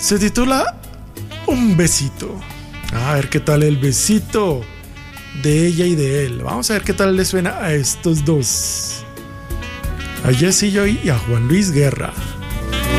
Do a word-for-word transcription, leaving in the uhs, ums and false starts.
Se titula Un besito. A ver qué tal el besito de ella y de él. Vamos a ver qué tal le suena a estos dos. A Jessy Joy y a Juan Luis Guerra.